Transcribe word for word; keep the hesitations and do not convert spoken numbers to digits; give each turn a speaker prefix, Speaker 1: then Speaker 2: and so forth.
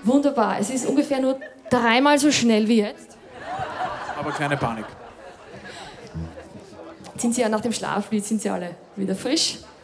Speaker 1: Wunderbar. Es ist ungefähr nur dreimal so schnell wie jetzt.
Speaker 2: Aber keine Panik.
Speaker 1: Jetzt sind Sie ja nach dem Schlaf, jetzt sind Sie alle wieder frisch.